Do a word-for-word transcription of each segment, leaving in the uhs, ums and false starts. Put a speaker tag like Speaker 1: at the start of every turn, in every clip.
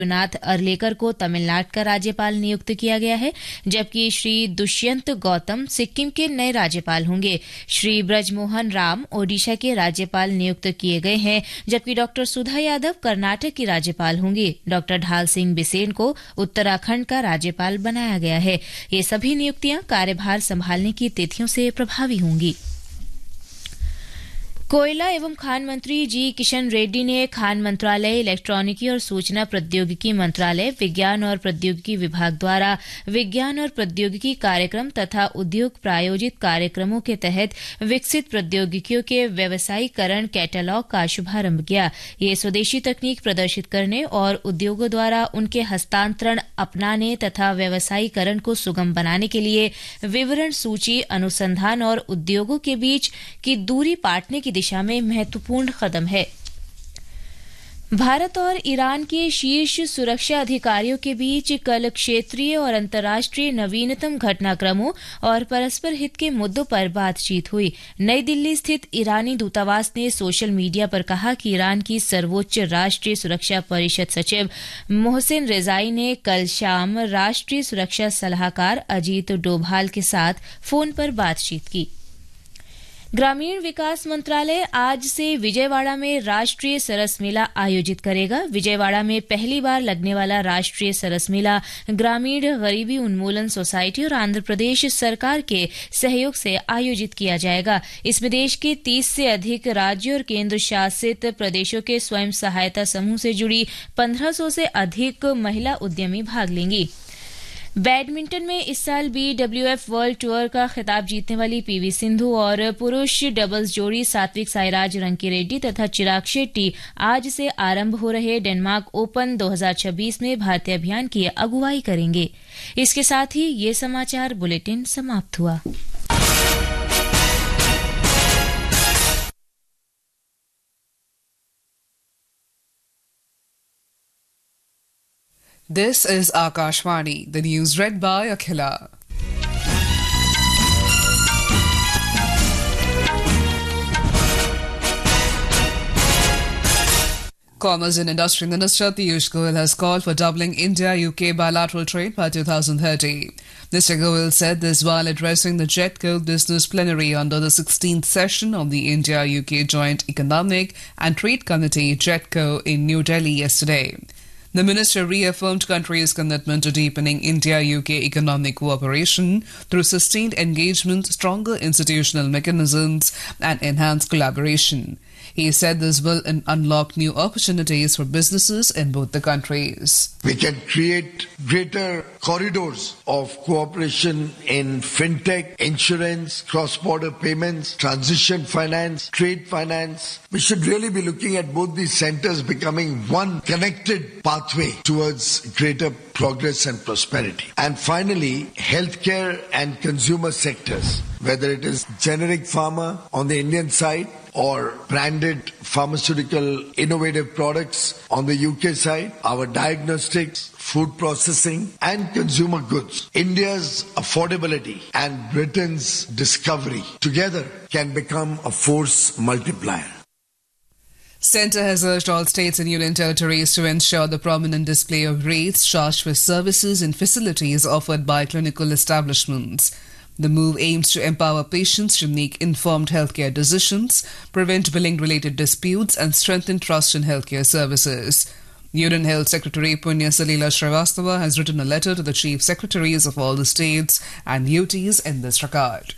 Speaker 1: नाथ अर्लेकर को तमिलनाडु का राज्यपाल नियुक्त किया गया है, जबकि श्री दुष्यंत गौतम सिक्किम के नए राज्यपाल होंगे। श्री ब्रजमोहन राम ओडिशा के राज्यपाल नियुक्त किए गए हैं, जबकि डॉक्टर सुधा यादव कर्नाटक की राज्यपाल होंगी। डॉक्टर ढाल सिंह बिसेन को उत्तराखंड का राज्यपाल बनाया गया है। ये सभी नियुक्तियां कार्यभार संभालने की तिथियों से प्रभावी होंगी। कोयला एवं खान मंत्री जी किशन रेड्डी ने खान मंत्रालय, इलेक्ट्रॉनिकी और सूचना प्रौद्योगिकी मंत्रालय, विज्ञान और प्रौद्योगिकी विभाग द्वारा विज्ञान और प्रौद्योगिकी कार्यक्रम तथा उद्योग प्रायोजित कार्यक्रमों के तहत विकसित प्रौद्योगिकियों के व्यवसायीकरण कैटलॉग का शुभारंभ किया। ये स्वदेशी तकनीक प्रदर्शित करने और उद्योगों द्वारा उनके हस्तांतरण अपनाने तथा व्यवसायीकरण को सुगम बनाने के लिए विवरण सूची, अनुसंधान और उद्योगों के बीच की दूरी पाटने की दिशा में महत्वपूर्ण कदम है। भारत और ईरान के शीर्ष सुरक्षा अधिकारियों के बीच कल क्षेत्रीय और अंतर्राष्ट्रीय नवीनतम घटनाक्रमों और परस्पर हित के मुद्दों पर बातचीत हुई। नई दिल्ली स्थित ईरानी दूतावास ने सोशल मीडिया पर कहा कि ईरान की सर्वोच्च राष्ट्रीय सुरक्षा परिषद सचिव मोहसिन रेजाई ने कल शाम राष्ट्रीय सुरक्षा सलाहकार अजीत डोभाल के साथ फोन पर बातचीत की। ग्रामीण विकास मंत्रालय आज से विजयवाड़ा में राष्ट्रीय सरस मेला आयोजित करेगा। विजयवाड़ा में पहली बार लगने वाला राष्ट्रीय सरस मेला ग्रामीण गरीबी उन्मूलन सोसाइटी और आंध्र प्रदेश सरकार के सहयोग से आयोजित किया जाएगा। इसमें देश के तीस से अधिक राज्यों और केंद्र शासित प्रदेशों के स्वयं सहायता समूह से जुड़ी पंद्रह सौ से अधिक महिला उद्यमी भाग लेंगी। बैडमिंटन में इस साल बीडब्ल्यूएफ वर्ल्ड टूर का खिताब जीतने वाली पीवी सिंधु और पुरुष डबल्स जोड़ी सात्विक साईराज रंकीरेड्डी तथा चिराग शेट्टी आज से आरंभ हो रहे डेनमार्क ओपन दो हज़ार छब्बीस में भारतीय अभियान की अगुवाई करेंगे। इसके साथ ही ये समाचार बुलेटिन समाप्त हुआ।
Speaker 2: This is Akashvani, the news read by Akhila. Commerce and Industry Minister Piyush Goyal has called for doubling India-U K bilateral trade by two thousand thirty. Mister Goyal said this while addressing the JETCO Business Plenary under the sixteenth session of the India-U K Joint Economic and Trade Committee JETCO in New Delhi yesterday. The minister reaffirmed country's commitment to deepening India-U K economic cooperation through sustained engagement, stronger institutional mechanisms, and enhanced collaboration. He said this will unlock new opportunities for businesses in both the countries.
Speaker 3: We can create greater corridors of cooperation in fintech, insurance, cross-border payments, transition finance, trade finance. We should really be looking at both these centers becoming one connected pathway towards greater progress and prosperity. And finally, healthcare and consumer sectors, whether it is generic pharma on the Indian side or branded pharmaceutical innovative products on the U K side, our diagnostics, food processing and consumer goods. India's affordability and Britain's discovery together can become a force multiplier.
Speaker 2: Centre has urged all states and union territories to ensure the prominent display of rates charged for services and facilities offered by clinical establishments. The move aims to empower patients to make informed healthcare decisions, prevent billing-related disputes and strengthen trust in healthcare services. Union Health Secretary Punya Salila Srivastava has written a letter to the Chief Secretaries of all the states and U Ts in this regard.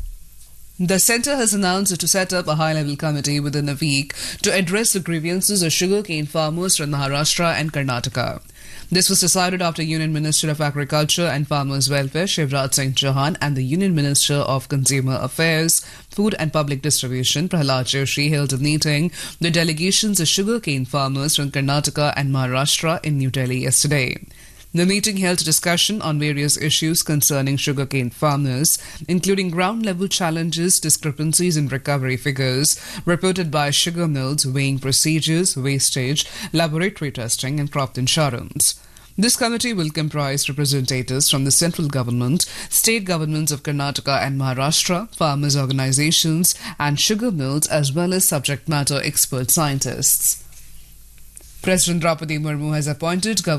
Speaker 2: The centre has announced to set up a high-level committee within a week to address the grievances of sugarcane farmers from Maharashtra and Karnataka. This was decided after Union Minister of Agriculture and Farmers Welfare Shivraj Singh Chauhan and the Union Minister of Consumer Affairs, Food and Public Distribution Prahlad Joshi held a meeting with the delegations of sugarcane farmers from Karnataka and Maharashtra in New Delhi yesterday. The meeting held a discussion on various issues concerning sugarcane farmers, including ground-level challenges, discrepancies in recovery figures reported by sugar mills, weighing procedures, wastage, laboratory testing and crop insurance. This committee will comprise representatives from the central government, state governments of Karnataka and Maharashtra, farmers' organizations and sugar mills, as well as subject matter expert scientists. President Draupadi Murmu has appointed Governor